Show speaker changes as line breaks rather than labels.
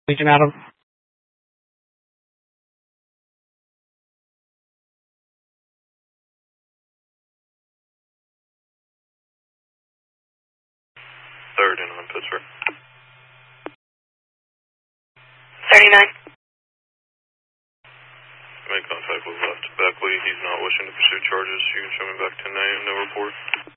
Legion Adam.
Third and on Pittsburgh.
39.
Make contact with left Beckley. He's not wishing to pursue charges. You can show me back 10 a.m. No report.